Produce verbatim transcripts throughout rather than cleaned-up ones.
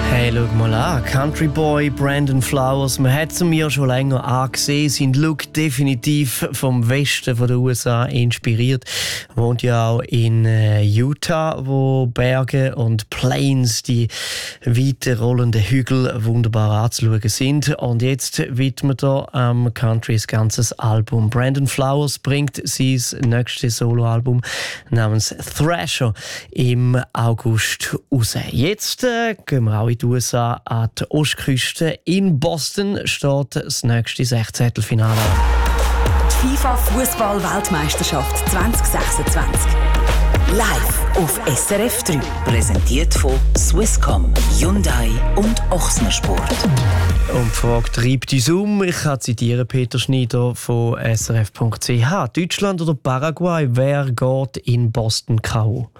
Hey, schau mal an. Country Boy Brandon Flowers. Man hat es mir schon länger angesehen. Sein Look definitiv vom Westen von den U S A inspiriert. Er wohnt ja auch in äh, Utah, wo Berge und Plains, die weiten rollenden Hügel, wunderbar anzuschauen sind. Und jetzt widmet er am ähm, Country ein ganzes Album. Brandon Flowers bringt sein nächstes Soloalbum namens Thrasher im August raus. Jetzt äh, gehen wir auch in die U S A an die Ostküste. In Boston steht das nächste Sechzehntelfinale an. Die FIFA-Fußball-Weltmeisterschaft zwanzig sechsundzwanzig. Live auf S R F drei. Präsentiert von Swisscom, Hyundai und Ochsner Sport. Und die Frage treibt uns um. Ich kann zitieren Peter Schneider von S R F Punkt C H. Deutschland oder Paraguay? Wer geht in Boston K O?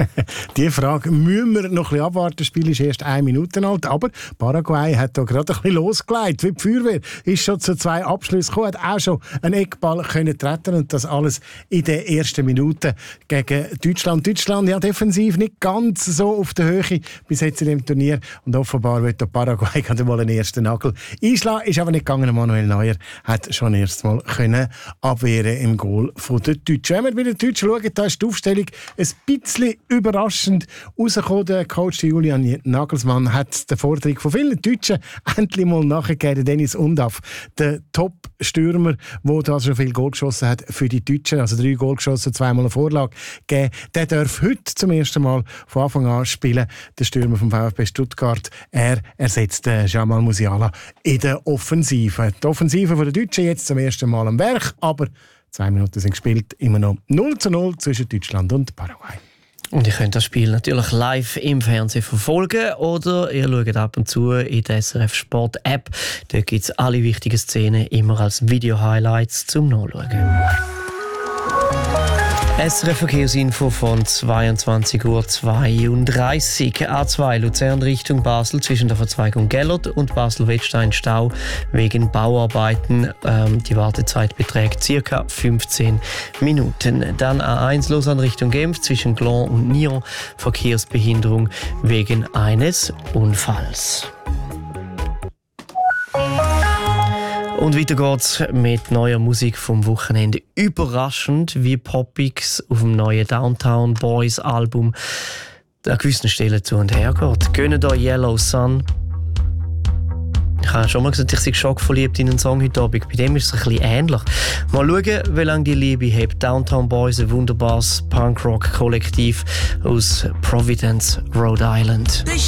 Die Frage müssen wir noch ein bisschen abwarten. Das Spiel ist erst eine Minute alt. Aber Paraguay hat da gerade ein bisschen losgelegt. Wie die Feuerwehr ist schon zu zwei Abschlüssen gekommen, hat auch schon einen Eckball können treten und das alles in den ersten Minuten gegen Deutschland. Deutschland ja defensiv nicht ganz so auf der Höhe bis jetzt in dem Turnier. Und offenbar wird der Paraguay gerade mal einen ersten Nagel einschlagen. Ist aber nicht gegangen. Manuel Neuer hat schon erst mal können abwehren im Goal von der Deutschen. Wenn wir bei den Deutschen schauen, da ist die Aufstellung ein bisschen überraschend rausgekommen. Der Coach Julian Nagelsmann hat der Forderung von vielen Deutschen endlich mal nachgegeben. Dennis Undaff, der Top-Stürmer, der da schon viel Goal geschossen hat für die Deutschen, also drei Goal geschossen, zweimal eine Vorlage gegeben. Der darf heute zum ersten Mal von Anfang an spielen. Der Stürmer vom VfB Stuttgart. Er ersetzt Jamal Musiala in der Offensive. Die Offensive der Deutschen jetzt zum ersten Mal am Werk, aber zwei Minuten sind gespielt, immer noch null zu null zwischen Deutschland und Paraguay. Und ihr könnt das Spiel natürlich live im Fernsehen verfolgen oder ihr schaut ab und zu in der S R F Sport App. Dort gibt es alle wichtigen Szenen immer als Video-Highlights zum Nachschauen. S R F Verkehrsinfo von zweiundzwanzig Uhr zweiunddreißig. A zwei Luzern Richtung Basel zwischen der Verzweigung Gellert und Basel-Wettstein Stau wegen Bauarbeiten. Ähm, die Wartezeit beträgt ca. fünfzehn Minuten. Dann A eins Lausanne Richtung Genf zwischen Gland und Nyon. Verkehrsbehinderung wegen eines Unfalls. Und weiter geht's mit neuer Musik vom Wochenende. Überraschend, wie Popix auf dem neuen Downtown Boys Album an gewissen Stellen zu und her geht. Gönnen da Yellow Sun. Ich habe schon mal gesagt, ich sei schockverliebt in einen Song heute Abend. Bei dem ist es ein bisschen ähnlich. Mal schauen, wie lange die Liebe hebt. Downtown Boys, ein wunderbares Punkrock-Kollektiv aus Providence, Rhode Island.